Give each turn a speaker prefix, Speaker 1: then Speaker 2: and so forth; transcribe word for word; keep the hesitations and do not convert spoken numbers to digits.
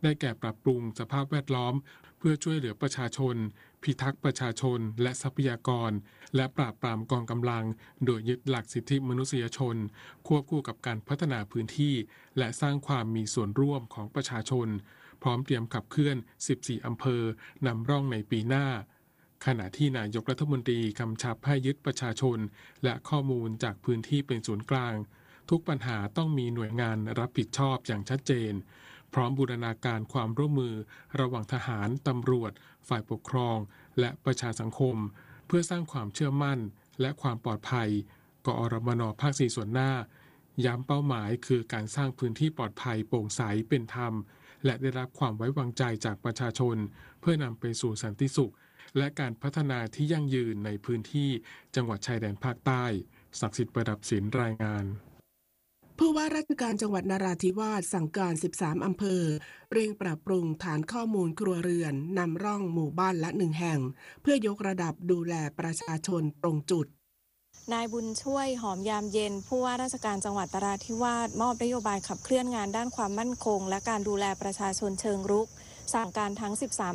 Speaker 1: ได้แก่ปรับปรุงสภาพแวดล้อมเพื่อช่วยเหลือประชาชนพิทักษ์ประชาชนและทรัพยากรและปราบปรามกองกำลังโดยยึดหลักสิทธิมนุษยชนควบคู่กับการพัฒนาพื้นที่และสร้างความมีส่วนร่วมของประชาชนพร้อมเตรียมขับเคลื่อนสิบสี่อำเภอนำร่องในปีหน้าขณะที่นายกรัฐมนตรีกำชับให้ยึดประชาชนและข้อมูลจากพื้นที่เป็นศูนย์กลางทุกปัญหาต้องมีหน่วยงานรับผิดชอบอย่างชัดเจนพร้อมบูรณาการความร่วมมือระหว่างทหารตำรวจฝ่ายปกครองและประชาสังคมเพื่อสร้างความเชื่อมั่นและความปลอดภัยกอรมน.ภาคสี่ส่วนหน้าย้ำเป้าหมายคือการสร้างพื้นที่ปลอดภัยโปร่งใสเป็นธรรมและได้รับความไว้วางใจจากประชาชนเพื่อนำไปสู่สันติสุขและการพัฒนาที่ยั่งยืนในพื้นที่จังหวัดชายแดนภาคใต้ศักดิ์สิทธิ์ประดับศิลป์รายงาน
Speaker 2: ผู้ว่าราชการจังหวัดนราธิวาสสั่งการสิบสามอำเภอเร่งปรับปรุงฐานข้อมูลครัวเรือนนำร่องหมู่บ้านละหนึ่งแห่งเพื่อยกระดับดูแลประชาชนตรงจุด
Speaker 3: นายบุญช่วยหอมยามเย็นผู้ว่าราชการจังหวัดนราธิวาสมอบนโยบายขับเคลื่อนงานด้านความมั่นคงและการดูแลประชาชนเชิงรุกสั่งการทั้งสิบสาม